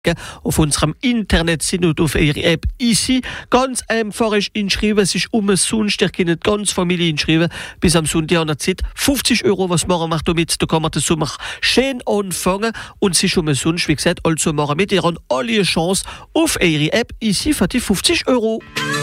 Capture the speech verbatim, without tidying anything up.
auf unserem Internet sind und auf ihre App easy. Ganz einfach ist inschreiben, sich umsonst, ihr könnt ganz Familie inschreiben, bis am Sonntag an der Zeit. fünfzig Euro, was machen wir damit? Da kann man das Sommer schön anfangen und sich umsonst, wie gesagt, also machen mit. Ihr habt alle eine Chance auf ihre App easy für die fünfzig Euro.